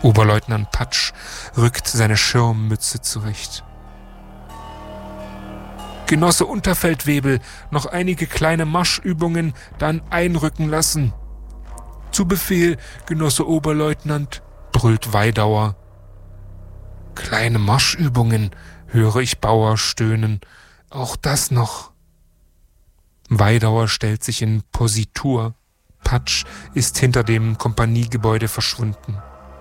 Oberleutnant Patsch rückt seine Schirmmütze zurecht. Genosse Unterfeldwebel, noch einige kleine Marschübungen, dann einrücken lassen. Zu Befehl, Genosse Oberleutnant, brüllt Weidauer. Kleine Marschübungen, höre ich Bauer stöhnen. Auch das noch. Weidauer stellt sich in Positur. Patsch ist hinter dem Kompaniegebäude verschwunden.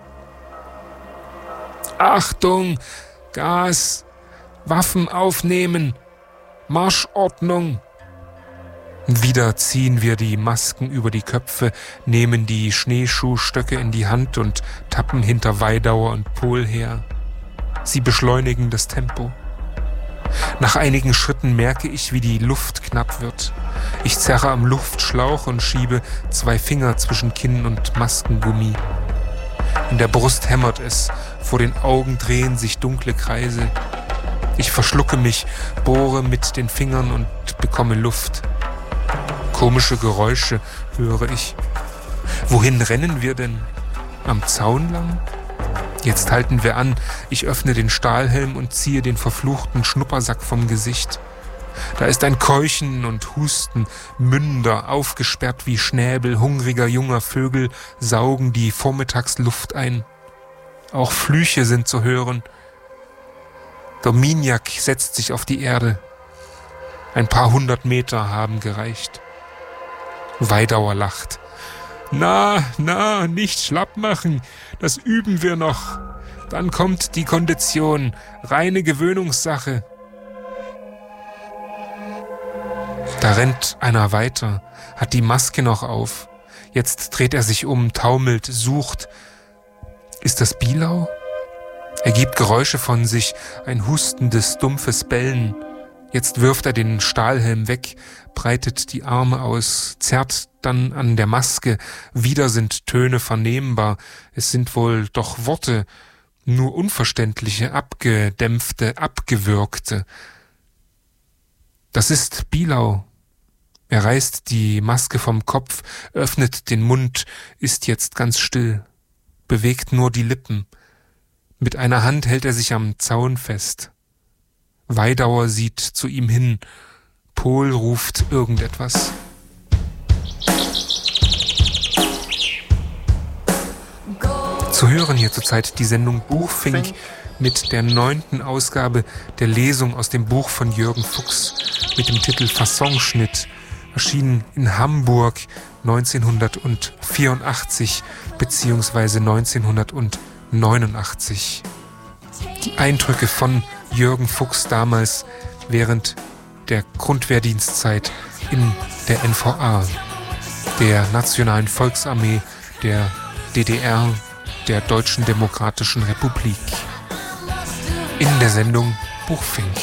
Achtung! Gas! Waffen aufnehmen! Marschordnung! Wieder ziehen wir die Masken über die Köpfe, nehmen die Schneeschuhstöcke in die Hand und tappen hinter Weidauer und Pohl her. Sie beschleunigen das Tempo. Nach einigen Schritten merke ich, wie die Luft knapp wird. Ich zerre am Luftschlauch und schiebe 2 Finger zwischen Kinn und Maskengummi. In der Brust hämmert es, vor den Augen drehen sich dunkle Kreise. Ich verschlucke mich, bohre mit den Fingern und bekomme Luft. Komische Geräusche höre ich. Wohin rennen wir denn? Am Zaun lang? Jetzt halten wir an. Ich öffne den Stahlhelm und ziehe den verfluchten Schnuppersack vom Gesicht. Da ist ein Keuchen und Husten, Münder, aufgesperrt wie Schnäbel hungriger junger Vögel, saugen die Vormittagsluft ein. Auch Flüche sind zu hören. Dominiak setzt sich auf die Erde. Ein paar 100 Meter haben gereicht. Weidauer lacht. Na, nicht schlapp machen, das üben wir noch. Dann kommt die Kondition, reine Gewöhnungssache. Da rennt einer weiter, hat die Maske noch auf. Jetzt dreht er sich um, taumelt, sucht. Ist das Bielau? Er gibt Geräusche von sich, ein hustendes, dumpfes Bellen. Jetzt wirft er den Stahlhelm weg, breitet die Arme aus, zerrt dann an der Maske. Wieder sind Töne vernehmbar. Es sind wohl doch Worte, nur unverständliche, abgedämpfte, abgewürgte. Das ist Bielau. Er reißt die Maske vom Kopf, öffnet den Mund, ist jetzt ganz still, bewegt nur die Lippen. Mit einer Hand hält er sich am Zaun fest. Weidauer sieht zu ihm hin. Pohl ruft irgendetwas. Zu hören hier zurzeit die Sendung Buchfink mit der 9. Ausgabe der Lesung aus dem Buch von Jürgen Fuchs mit dem Titel Fassonschnitt, erschienen in Hamburg 1984 bzw. 1989. Die Eindrücke von Jürgen Fuchs damals während der Grundwehrdienstzeit in der NVA, der Nationalen Volksarmee der DDR, der Deutschen Demokratischen Republik. In der Sendung Buchfink.